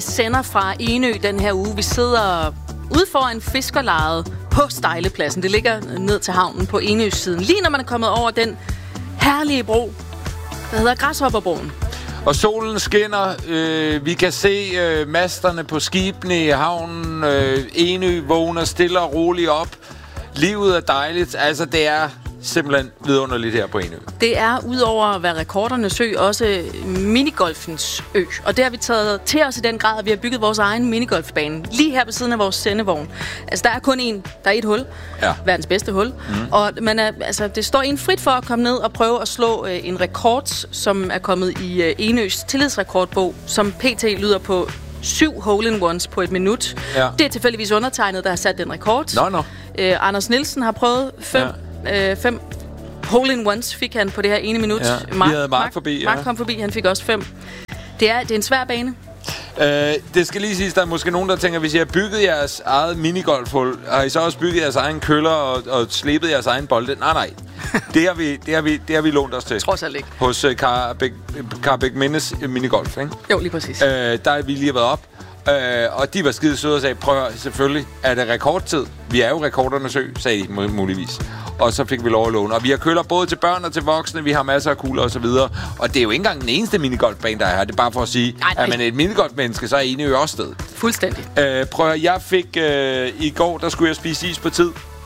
Sender fra Enø den her uge. Vi sidder ude foran fiskerlejet på Stejlepladsen. Det ligger ned til havnen på Enøs siden. Lige når man er kommet over den herlige bro, der hedder Græshopperbroen. Og solen skinner. Vi kan se masterne på skibene i havnen. Enø vågner stille og roligt op. Livet er dejligt. Altså, det er simpelthen vidunderligt her på Enø. Det er udover at være rekordernes ø, også minigolfens ø. Og det har vi taget til os i den grad, at vi har bygget vores egen minigolfbane. Lige her ved siden af vores sendevogn. Altså, der er kun der er et hul. Ja. Verdens bedste hul. Og det står en frit for at komme ned og prøve at slå en rekord, som er kommet i Enøs tillidsrekordbog, som pt. Lyder på 7 hole-in-ones på et minut. Ja. Det er tilfældigvis undertegnet, der har sat den rekord. Anders Nielsen har prøvet 5 hole-in-ones fik han på det her ene minut. Ja. Vi havde Mark forbi. Mark kom forbi, han fik også 5. Det er en svær bane. Det skal lige siges, der er måske nogen, der tænker, hvis I har bygget jeres eget minigolfhul, har I så også bygget jeres egen køller og slebet jeres egen bolde? Nej. Det har vi lånt os til. Trods alt ikke. Hos Carbæk Mindes Minigolf, ikke? Jo, lige præcis. Der har vi lige været op. Og de var skide søde og sagde, prøv selvfølgelig, er det rekordtid? Vi er jo rekordernes ø, sagde de muligvis. Og så fik vi lov at låne. Og vi har køller både til børn og til voksne. Vi har masser af kugler og så videre. Og det er jo ikke engang den eneste minigolfbane, der er her. Det er bare for at sige, at man er et minigolfmenneske, så er Enø også sted. Fuldstændig. Jeg fik i går, der skulle jeg spise is på tid.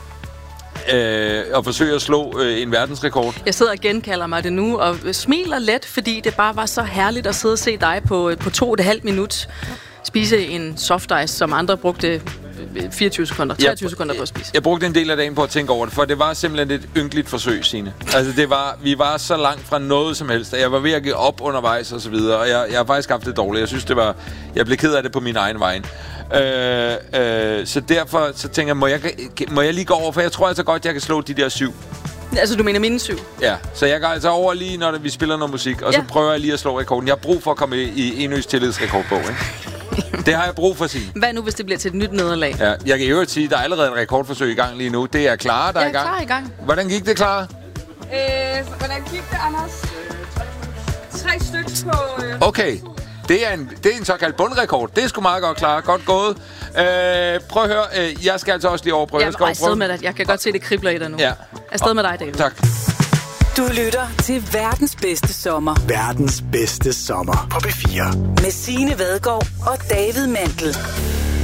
Og forsøge at slå en verdensrekord. Jeg sidder og genkalder mig det nu, og smiler let, fordi det bare var så herligt at sidde og se dig på 2,5 minut spise en soft ice, som andre brugte 24 sekunder, 23 sekunder på at spise. Jeg brugte en del af dagen på at tænke over det, for det var simpelthen et ynkeligt forsøg, Signe. Altså, vi var så langt fra noget som helst, jeg var ved at give op undervejs og så videre, og jeg har faktisk haft det dårligt. Jeg synes, jeg blev ked af det på min egen vej. Så derfor så tænker jeg, må jeg lige gå over, for jeg tror altså godt, jeg kan slå de der 7. Altså, du mener mine 7? Ja, så jeg går altså over lige, når vi spiller noget musik, og så prøver jeg lige at slå rekorden. Jeg har brug for at komme i Enøs tillidsrekordbog, ikke? Det har jeg brug for at sige. Hvad nu, hvis det bliver til et nyt nederlag? Ja, jeg kan jo sige, at der er allerede et rekordforsøg i gang lige nu. Det er Clara, der er i gang. Jeg er klar i gang. Hvordan gik det, Clara? Hvordan gik det, Anders? 3 stykker på... Okay. Det er en såkaldt bundrekord. Det er sgu meget godt, Clara. Godt gået. Prøv at høre. Jeg skal altså også lige overprøve. Jeg er afsted med dig. Jeg kan godt se, det kribler i dig nu. Ja. Afsted med dig, David. Tak. Du lytter til verdens bedste sommer. Verdens bedste sommer på P4. Med Signe Vadgaard og David Mandel.